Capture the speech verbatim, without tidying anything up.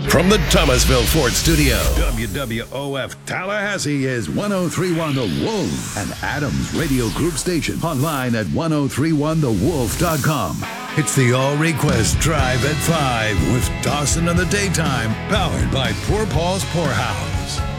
From the Thomasville Ford Studio, W W O F Tallahassee is ten thirty-one The Wolf, an Adams Radio Group station. Online at ten thirty-one the wolf dot com. It's the All Request Drive at five with Dawson in the daytime, powered by Poor Paul's Poorhouse.